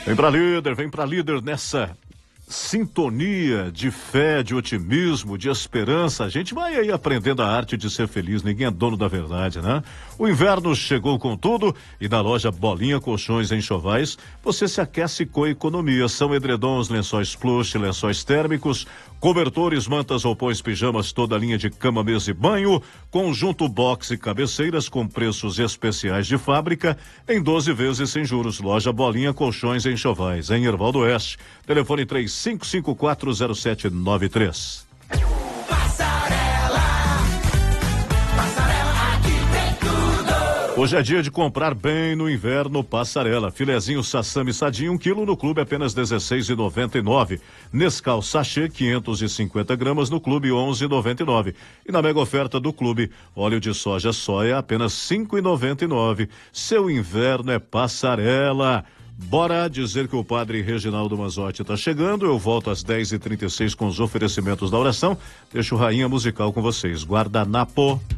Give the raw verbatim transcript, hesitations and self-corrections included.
Vem pra líder, vem pra líder nessa sintonia de fé, de otimismo, de esperança. A gente vai aí aprendendo a arte de ser feliz. Ninguém é dono da verdade, né? O inverno chegou com tudo e na loja Bolinha Colchões Enxovais você se aquece com economia. São edredons, lençóis plush, lençóis térmicos, cobertores, mantas, roupões, pijamas, toda a linha de cama, mesa e banho, conjunto box e cabeceiras com preços especiais de fábrica em doze vezes sem juros. Loja Bolinha Colchões Enxovais, em Erval do Oeste. Telefone três cinco cinco quatro zero sete nove três. Hoje é dia de comprar bem no inverno Passarela. Filezinho Sassami Sadia, um quilo no clube apenas dezesseis reais e noventa e nove centavos. Nescau Sachê, quinhentos e cinquenta gramas no clube onze reais e noventa e nove centavos. E na mega oferta do clube, óleo de soja soia apenas cinco reais e noventa e nove centavos. Seu inverno é Passarela. Bora dizer que o padre Reginaldo Manzotti está chegando. Eu volto às dez e trinta e seis com os oferecimentos da oração. Deixo Rainha Musical com vocês. Guardanapo.